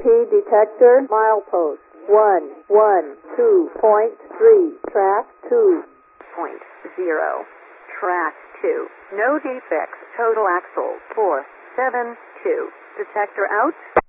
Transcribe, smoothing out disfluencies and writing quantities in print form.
detector, milepost 112.3, track 2.0, track 2, no defects, total axle 472, detector out.